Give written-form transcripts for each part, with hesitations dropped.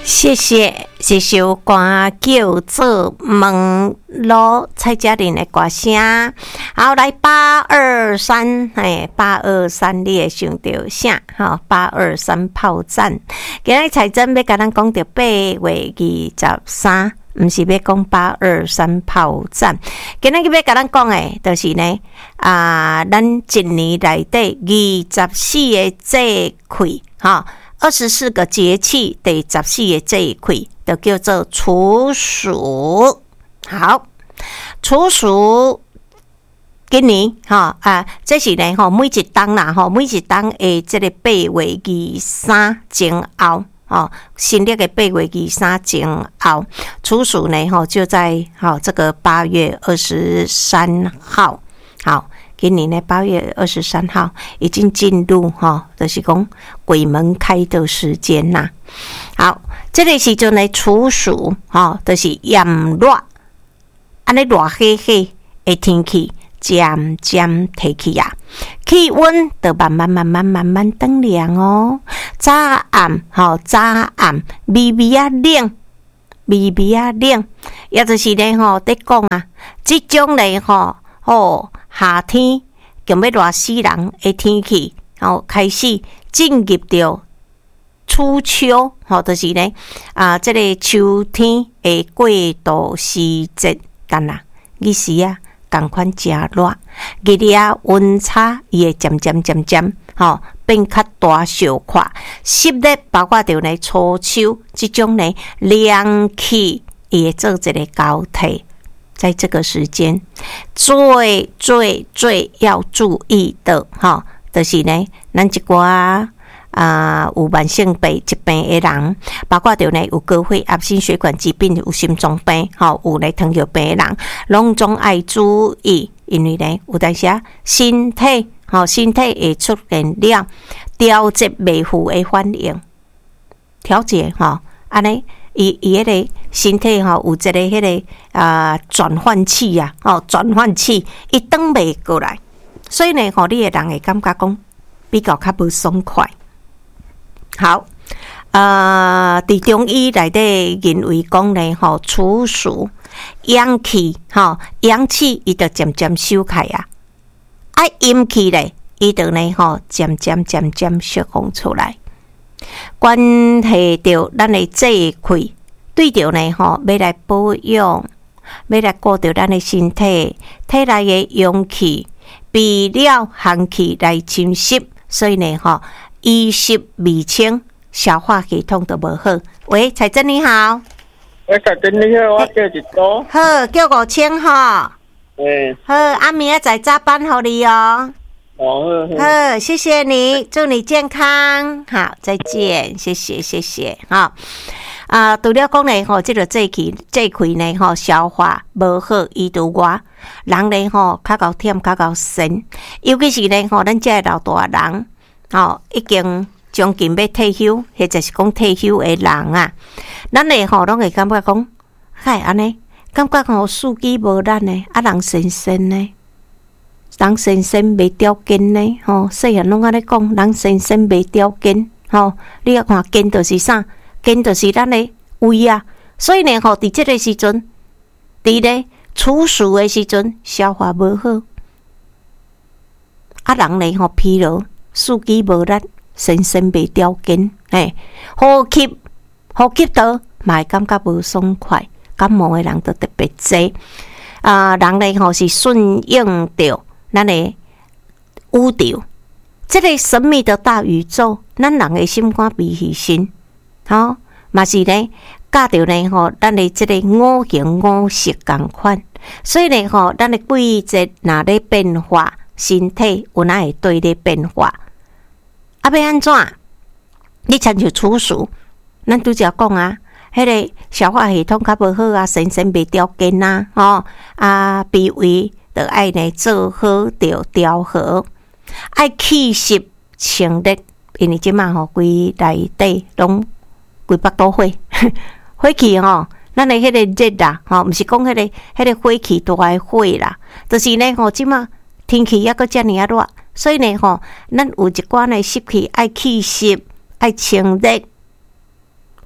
谢谢，这首歌叫做《问路》，蔡佳玲的歌声。好，来823，哎，823，你会想到啥？哈，823炮战。今日彩珍要甲咱讲到8月23，毋是要讲823炮战。今日要甲咱讲的，就是呢，咱一年内底24个节气，哈。24个节气，第14个节气就叫做处暑。好，处暑今年这是呢每一冬啦每一冬的这个8月23前后新历的8月23前后，处暑呢就在这个8月23号。好。今年的8月23号已经进入就是讲鬼门开的时间啦。好，这个时阵呢处暑就是炎热，安尼热火火的天气渐渐提起啊，气温就慢慢转凉哦。早暗微微啊冷，也就是呢在讲这种呢夏天强要热死人的天气，开始进入到初秋，就是呢这个秋天的过渡时节间啦，伊时同款真热，日日温差伊会渐变较大小块，湿热包括着呢初秋这种呢凉气伊会做一个交替。在这个时间，最要注意的就是呢，咱一寡有慢性疾病的人，包括着呢有高血压、心血管疾病、有心脏病，有呢糖尿病的人，拢总爱注意，因为呢有当时身体会出现了调节袂赴的反应，调节安尼。伊迄个身体有一个迄个转换器转换器伊转袂过来，所以呢你的人会感觉讲比较无爽快。好，伫中医内底认为讲呢处暑阳气伊就渐渐收开阴气咧伊就呢渐渐释放出来。关系到咱的节气，对着呢要来保养，要来顾着咱的身体，体内的阳气被了寒气来侵袭，所以呢衣食未清，消化系统都无好。喂，彩珍你好。 喂，彩珍你好，我叫一多。 好，叫5000哈。好，明仔载早班互你哦。好，谢谢你，祝你健康。好，再见，谢谢。好，除了讲呢，这个节气呢，消化无好，伊就热，人呢，较够忝，较够神。尤其是呢，咱这老大人，已经将近要退休，或者是讲退休的人咱呢，拢会感觉讲，安尼，感觉四肢无力呢，人神呢。人身袂条件呢，细汉拢安尼讲，人身袂条件，你要看筋就是啥？筋就是咱的胃啊。所以呢，伫这个时阵，伫咧处暑的时阵，消化无好，人呢疲劳，四肢无力，身袂条件，呼吸道嘛会感觉无爽快，感冒的人都特别多。人呢是顺应着。咱的宇宙，这个神秘的大宇宙，咱人的心肝脾肺肾，嘛是呢，教着呢咱的这个五行五色同款，所以呢咱的季节哪咧变化，身体有哪会对咧变化，要安怎？你亲像处暑，咱拄则讲迄个消化系统较无好身袂条件脾胃。就爱呢做好着调和，爱气湿清热，因为即马规内底拢规北都火，火气咱的迄个热啦，毋是讲迄个火气大的火啦，就是呢即马天气抑阁遮尔热，所以呢咱有一寡呢湿气爱气湿，爱清热，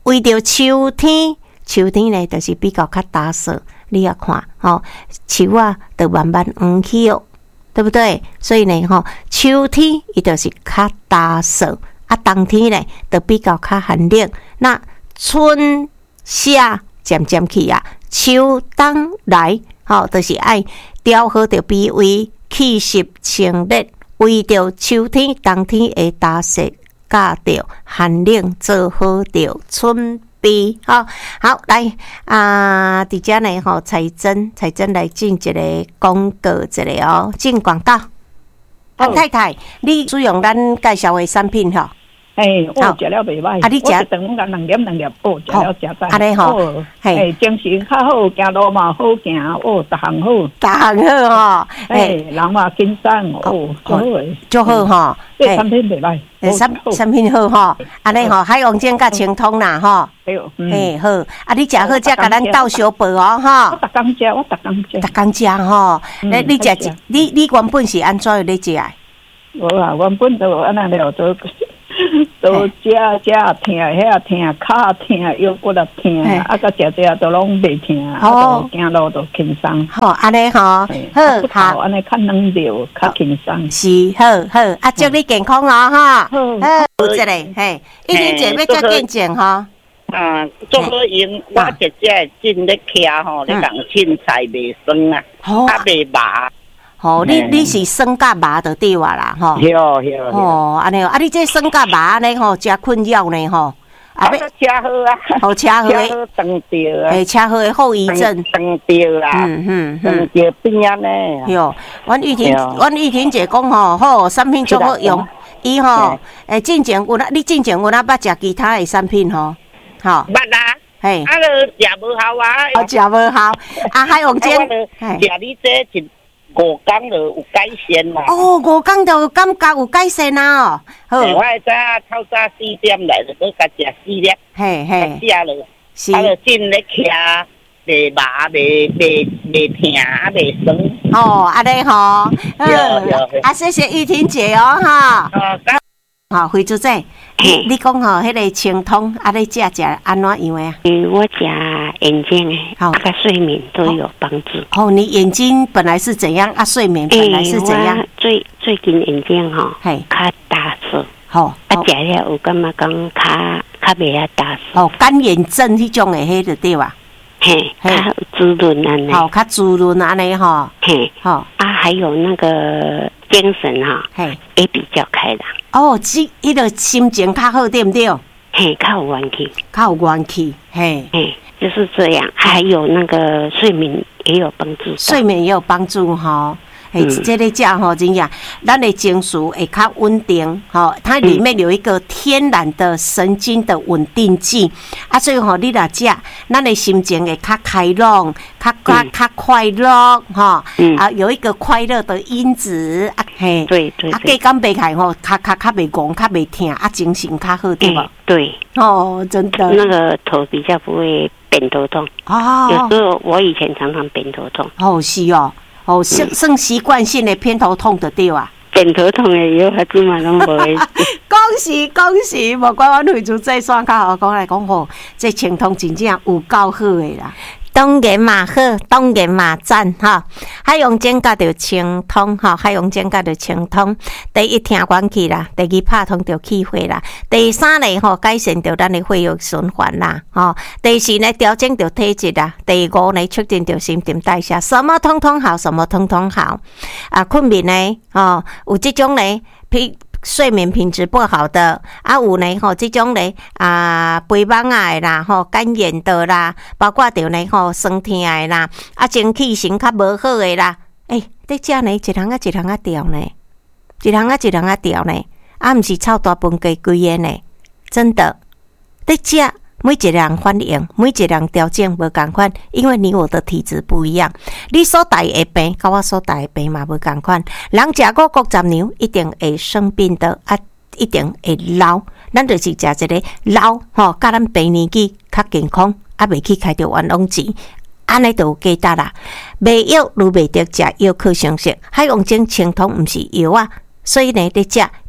为着秋天呢，就是比较较打扫。你要看，树啊，就慢慢黄起哦，对不对？所以呢，秋天伊就是较打扫，冬天呢，就比较较寒冷。那春夏渐渐去啊，秋冬来，就是爱调好着脾胃，气湿清热，为着秋天、冬天的打扫，加着寒冷，做好着春。好来伫遮呢彩珍来进一个广告一下哦，进广告。安太太，你使用咱介绍的产品吼？ 我食了袂歹。你食顿两粒，食了食在。 安尼吼， 精神较好，行路嘛好行，逐项好。 逐项好人嘛轻松， 就好吼。 这产品袂歹， 产品好吼，安尼吼，海王精甲清通啦吼。 对， 好。你食好，才甲咱倒小杯哦吼。 我逐工食吼。你食，你原本是安怎咧食？ 无啊，原本都安那了都食疼，遐疼，脚疼，腰骨也疼，甲食都拢袂疼，行路都轻松。 好，安尼好， 安尼较软柔，较轻松。 是，好，祝你健康哦，好，一个，一天姐要较健健吼。 做好用，我姐姐进咧徛吼，咧讲凊彩袂酸啊，袂麻。 你是酸甲麻就对啊啦，吼。安尼你这酸甲麻呢真困扰呢吼。 要车好啊， 车好长掉啊， 车好的后遗症， 长掉啦，长掉边啊呢。 哟，阮玉婷姐讲好，产品足好用，伊进前你进前有捌食其他的产品捌啦， 就食无效啊， 食无效，海王精， 食你这一。5天就有改善啦。 5天就感觉有改善啊！好， 我早4点来就搁甲食4粒，食了，就进咧徛，袂麻，袂疼，袂酸。 安尼吼，谢谢玉婷姐哦，哈。惠珠姐，你讲迄个清通，你食安怎样啊？ 我食眼睛甲睡眠都有帮助。 你眼睛本来是怎样睡眠本来是怎样？ 最近眼睛较打涩，食了有感觉讲较袂遐打涩。 干眼症迄种的迄就对吧？ 较滋润安尼。 较滋润安尼吼。 还有那个精神也比较开朗。 迄个心情较好，对不对？ 较有元气， 就是这样。还有那个睡眠也有帮助哈。这个食真呀，咱的情绪会较稳定，它里面有一个天然的神经的稳定剂，所以你若食，咱的心情会较开朗，较快乐，有一个快乐的因子， 对， 加减袂开较袂戆，较袂疼，精神较好，对吧？ 对， 真的， 那个头比较不会扁头痛。有时候我以前常常扁头痛。 是算习惯性的偏头痛的对啊， 扁头痛的以后还真嘛拢无会。 恭喜！无怪阮惠珠再算较好讲来讲这清通真正有够好的啦。当然嘛好，当然嘛赞哈！海洋精甲着清通哈，海洋精甲着清通。第一听元气啦，第二拍通着气血啦，第三呢改善着咱的血液循环啦，第四呢调整着体质啦，第五呢促进着新陈代谢，什么通通好，什么通通好。困眠呢有这种呢睡眠品质不好的有呢这种呢肥胖的啦干眼的啦，包括着呢酸痛的啦精气神较无好的啦，在这呢一项一项调呢，一项调呢，毋是臭大粪鸡规个呢，真的在这每一个人反应，每一个人调整无同款，因为你我的体质不一样，你所带的病，跟我所带的病嘛无同款。人食50年一定会生病的，一定会老。咱就是食一个老，甲咱病年纪较健康，袂去开着冤枉钱，安尼就有价值啦。袂药如袂得食药可相信，海洋精清通毋是药啊。所以呢，你食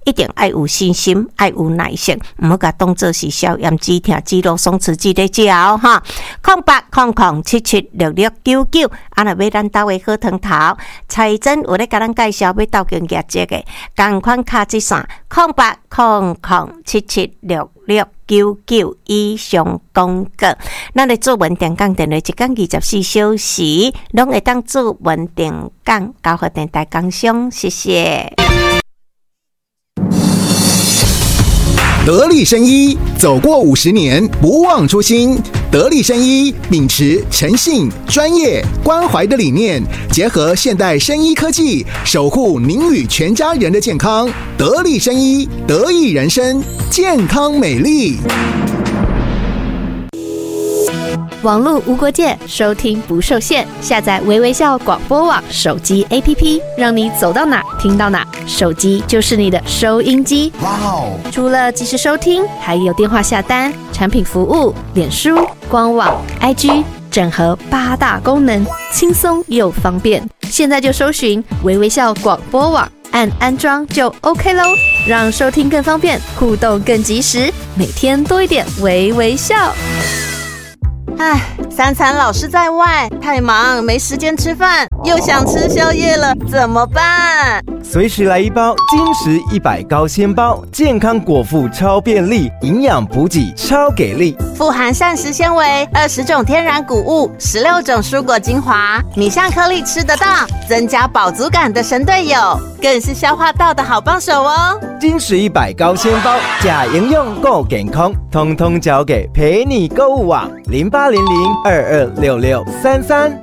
一定爱有信心，爱有耐性，唔好甲当做是消炎止痛、肌肉松弛剂咧食哦哈。0800776699，若要咱兜的好汤头，财真有咧甲咱介绍要斗间业绩的，同款卡即线0800776699以上广告。咱咧做文电讲电话，一天24小时，拢会当做文电讲交互电台工商，谢谢。 得力生医走过50年，不忘初心。得力生医秉持诚信、专业、关怀的理念，结合现代生医科技，守护您与全家人的健康。得力生医，得益人生，健康美丽。 网络无国界，收听不受限。下载微微笑广播网手机 APP， 让你走到哪听到哪，手机就是你的收音机。哇哦！除了即时收听，还有电话下单、产品服务、脸书、官网、IG， 整合8大功能，轻松又方便。现在就搜寻微微笑广播网，按安装就 OK 咯，让收听更方便，互动更及时，每天多一点微微笑。 唉，三餐老是在外，太忙没时间吃饭，又想吃宵夜了，怎么办？ 随时来一包精实100高纤包，健康果腹超便利，营养补给超给力， 富含膳食纤维、20种天然谷物、16种蔬果精华，米香颗粒吃得到，增加饱足感的神队友，更是消化道的好帮手哦。 精实100高纤包，假营养够健康，通通交给陪你购物网0800226633。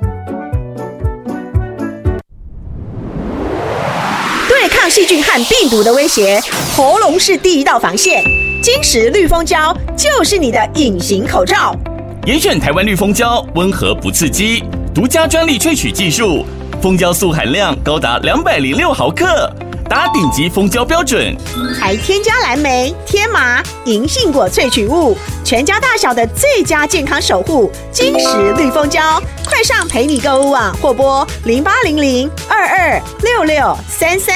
对抗细菌和病毒的威胁，喉咙是第一道防线。金石绿蜂胶就是你的隐形口罩。 严选台湾绿蜂胶，温和不刺激，独家专利萃取技术，蜂胶素含量高达206毫克，达顶级蜂胶标准， 还添加蓝莓、天麻、银杏果萃取物，全家大小的最佳健康守护。金石绿蜂胶，快上陪你购物网或拨0800226633。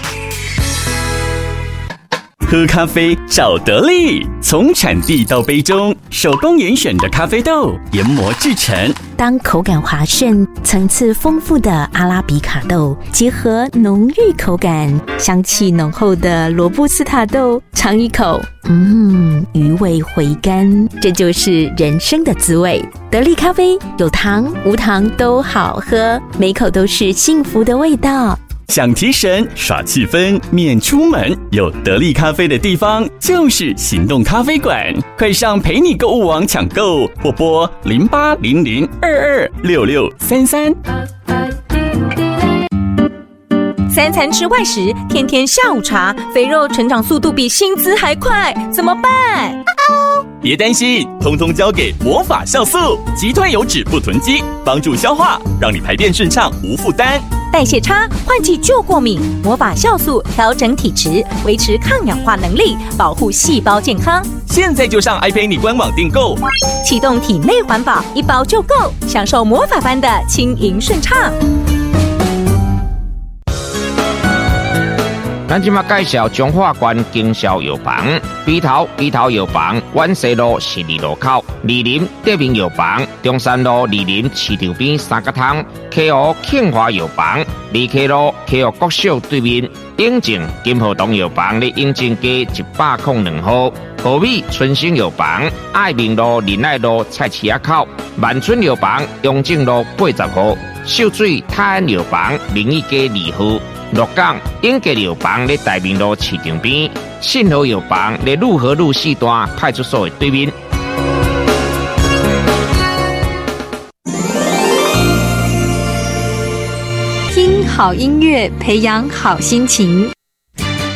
喝咖啡找得力，从产地到杯中，手工严选的咖啡豆研磨制成。 当口感滑顺、层次丰富的阿拉比卡豆结合浓郁口感、香气浓厚的罗布斯塔豆，尝一口，余味回甘，这就是人生的滋味。得力咖啡有糖无糖都好喝，每口都是幸福的味道。 想提神耍气氛免出门，有得力咖啡的地方就是行动咖啡馆，快上陪你购物网抢购或拨0800226633。 三餐吃外食，天天下午茶，肥肉成长速度比薪资还快，怎么办？ 别担心，通通交给魔法酵素，击退油脂不囤积，帮助消化，让你排便顺畅无负担。 代谢差，换季就过敏，魔法酵素调整体质，维持抗氧化能力，保护细胞健康。 现在就上爱陪你官网订购， 启动体内环保，1包就够，享受魔法般的轻盈顺畅。 咱即马介绍中华关经销药房，鼻头药房，万西路12路口，二林德明药房，中山路二林市场边三角塘，KO 庆华药房，2K 路 KO 国小对面，永靖金河东药房咧永靖街102号，和美春兴药房，爱民路仁爱路菜市仔口，万春药房永靖路80号，秀水泰安药房明义街2号。鹿港永吉药房咧大明路市场边，信和药房咧路和路4段派出所的对面。 听好音乐，培养好心情。